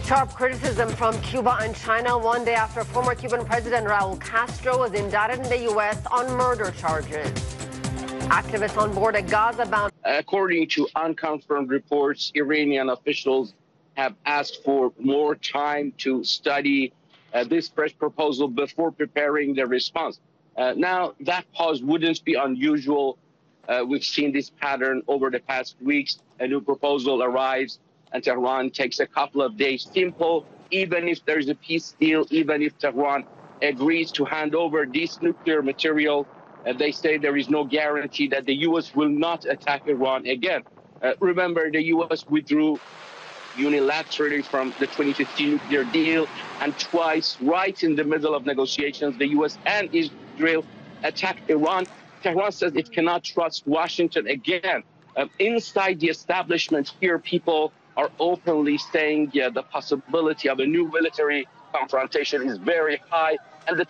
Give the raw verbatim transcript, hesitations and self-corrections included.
Sharp criticism from Cuba and China one day after former Cuban President Raul Castro was indicted in the U S on murder charges. Activists on board a Gaza-bound... According to unconfirmed reports, Iranian officials have asked for more time to study uh, this fresh proposal before preparing their response. Uh, now, that pause wouldn't be unusual. Uh, we've seen this pattern over the past weeks. A new proposal arrives and Tehran takes a couple of days. Simple, even if there's a peace deal, even if Tehran agrees to hand over this nuclear material, uh, they say there is no guarantee that the U S will not attack Iran again. Uh, remember, the U S withdrew unilaterally from the twenty fifteen nuclear deal, and twice, right in the middle of negotiations, the U S and Israel attacked Iran. Tehran says it cannot trust Washington again. Um, inside the establishment here, people are openly saying yeah, the possibility of a new military confrontation is very high, and the